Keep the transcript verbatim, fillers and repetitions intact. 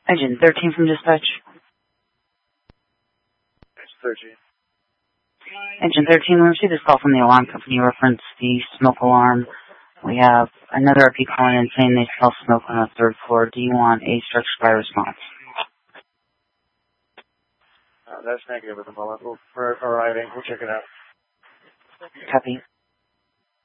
Engine thirteen from dispatch. It's thirteen. Engine thirteen, we received this call from the alarm company reference the smoke alarm. We have another R P calling in saying they smell smoke on the third floor. Do you want a structure fire response? Uh, that's negative at the moment. We're arriving. We'll check it out. Copy.